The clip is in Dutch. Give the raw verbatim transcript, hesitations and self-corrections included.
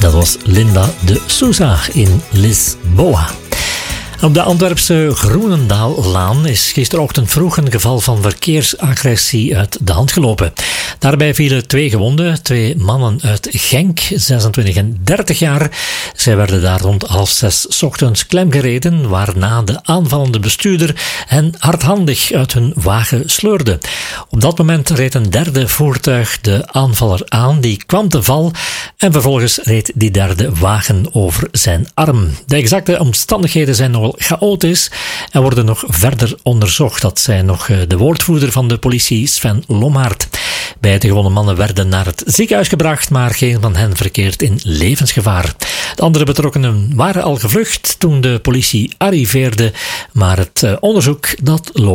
Dat was Linda de Souza in Lisboa. Op de Antwerpse Groenendaallaan is gisterochtend vroeg een geval van verkeersagressie uit de hand gelopen. Daarbij vielen twee gewonden, twee mannen uit Genk, zesentwintig en dertig jaar. Zij werden daar rond half zes ochtends klemgereden, waarna de aanvallende bestuurder hen hardhandig uit hun wagen sleurde. Op dat moment reed een derde voertuig de aanvaller aan, die kwam te val en vervolgens reed die derde wagen over zijn arm. De exacte omstandigheden zijn nogal chaotisch en worden nog verder onderzocht. Dat zei nog de woordvoerder van de politie, Sven Lommaert. Beide gewonde mannen werden naar het ziekenhuis gebracht, maar geen van hen verkeert in levensgevaar. De andere betrokkenen waren al gevlucht toen de politie arriveerde, maar het onderzoek dat loopt